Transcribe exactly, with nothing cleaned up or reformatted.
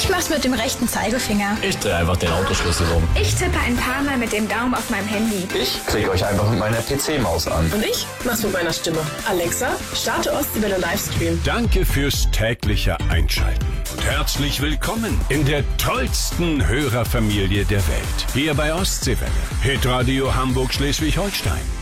Ich mach's mit dem rechten Zeigefinger. Ich drehe einfach den Autoschlüssel um. Ich tippe ein paar Mal mit dem Daumen auf meinem Handy. Ich klicke euch einfach mit meiner P C-Maus an. Und ich mach's mit meiner Stimme. Alexa, starte Ostseewelle Livestream. Danke fürs tägliche Einschalten. Und herzlich willkommen in der tollsten Hörerfamilie der Welt. Hier bei Ostseewelle. Hitradio Hamburg Schleswig-Holstein.